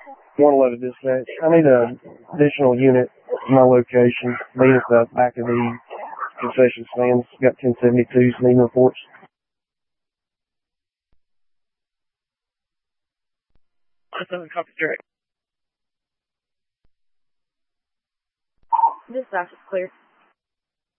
111 dispatch. I need an additional unit in my location. Meet at the back of the concession stands. Got 1072s, need reports. Copy, direct. Dispatch is clear.